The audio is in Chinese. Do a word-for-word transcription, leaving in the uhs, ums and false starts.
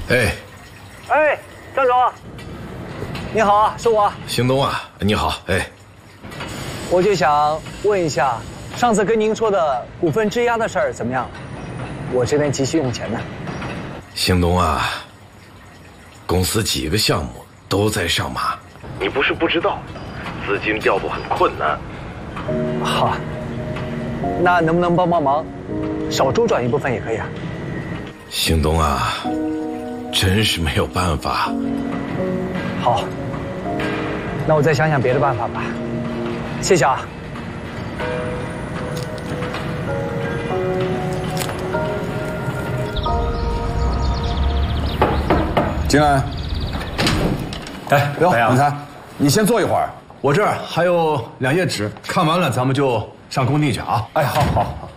哎， 哎，张总，你好啊，是我。 邢东啊，你好。哎， 我就想问一下，上次跟您说的股份质押的事儿怎么样？我这边急需用钱呢。 邢东啊，公司几个项目都在上马，你不是不知道，资金调度很困难。 好，那能不能帮帮忙，少周转一部分也可以啊？ 邢东啊，真是没有办法。 好，那我再想想别的办法吧。谢谢啊。 金安， 哎， 哟， 白杨永才，你先坐一会儿。 我这儿还有两页纸，看完了咱们就上工地去啊。 哎，好好好。